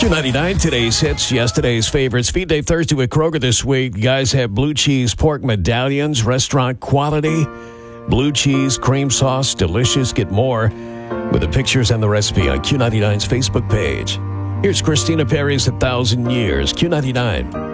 Q99, today's hits, yesterday's favorites. Feed Day Thursday with Kroger this week. You guys have blue cheese pork medallions, restaurant quality. Blue cheese, cream sauce, delicious. Get more with the pictures and the recipe on Q99's Facebook page. Here's Christina Perry's 1,000 Years. Q99.